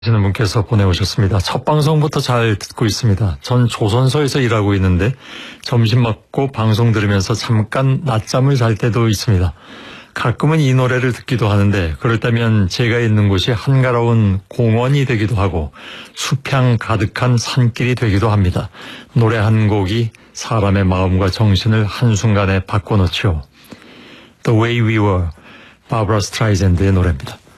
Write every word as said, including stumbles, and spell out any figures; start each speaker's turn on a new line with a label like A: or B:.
A: 하시는 분께서 보내오셨습니다. 첫 방송부터 잘 듣고 있습니다. 전 조선소에서 일하고 있는데 점심 먹고 방송 들으면서 잠깐 낮잠을 잘 때도 있습니다. 가끔은 이 노래를 듣기도 하는데 그럴 때면 제가 있는 곳이 한가로운 공원이 되기도 하고 수평 가득한 산길이 되기도 합니다. 노래 한 곡이 사람의 마음과 정신을 한순간에 바꿔놓죠. The Way We Were, 바브라 스트라이샌드의 노래입니다.